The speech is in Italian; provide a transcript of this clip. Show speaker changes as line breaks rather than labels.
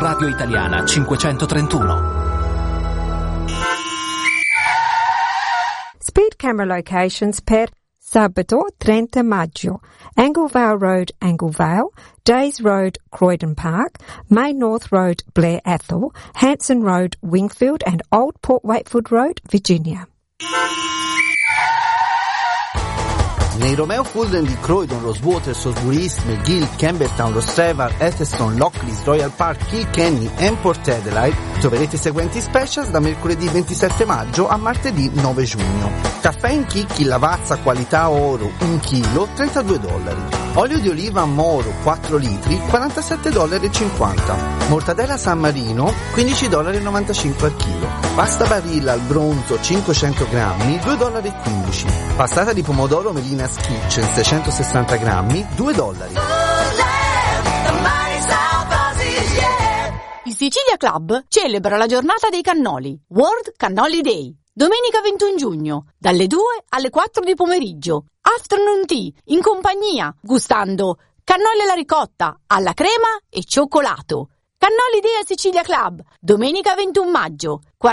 Radio Italiana 531.
Speed camera locations per sabato 30 maggio, Anglevale Road, Anglevale, Days Road, Croydon Park, May North Road, Blair Athol, Hanson Road, Wingfield and Old Port Wakefield Road, Virginia.
Nei Romeo Fulden di Croydon, Rosewater, Salisbury East, McGill, Campbelltown, Rostrevor, Eccleston, Lockleys, Royal Park, Kilkenny e Port Adelaide troverete i seguenti specials da mercoledì 27 maggio a martedì 9 giugno. Caffè in chicchi Lavazza qualità oro 1 chilo $32. Olio di oliva Moro 4 litri $47,50. Mortadella San Marino $15,95 al chilo. Pasta Barilla al bronzo 500 grammi $2,15. Passata di pomodoro Melina's Kitchen 660 grammi $2.
Il Sicilia Club celebra la giornata dei cannoli, World Cannoli Day, domenica 21 giugno, dalle 2 alle 4 di pomeriggio, afternoon tea, in compagnia, gustando cannoli alla ricotta, alla crema e cioccolato. Cannoli Day al Sicilia Club, domenica 21 maggio,